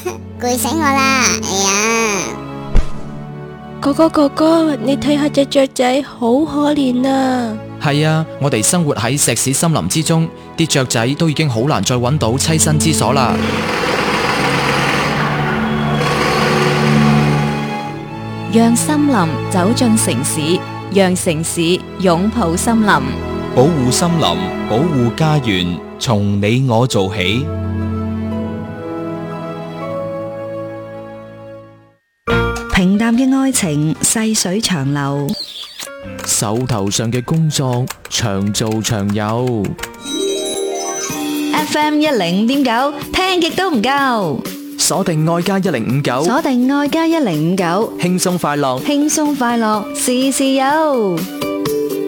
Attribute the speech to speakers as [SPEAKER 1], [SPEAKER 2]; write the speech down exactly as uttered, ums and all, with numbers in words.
[SPEAKER 1] 攰死我啦！哎呀，
[SPEAKER 2] 哥哥哥哥，你睇下隻雀仔好可憐啊！
[SPEAKER 3] 係啊，我哋生活喺石屎森林之中，啲雀仔都已經好難再揾到棲身之所啦。
[SPEAKER 4] 讓森林走進城市，讓城市擁抱森林。
[SPEAKER 5] 保護森林，保護家園，從你我做起。
[SPEAKER 6] 平淡嘅愛情，細水長流。
[SPEAKER 3] 手頭上嘅工作，長做長有。
[SPEAKER 6] F M 一零五點九，聽極都唔夠。
[SPEAKER 3] 鎖定愛家一零五九，
[SPEAKER 6] 鎖定愛家一零五九，
[SPEAKER 3] 輕鬆快樂，
[SPEAKER 6] 輕鬆快樂，事事有。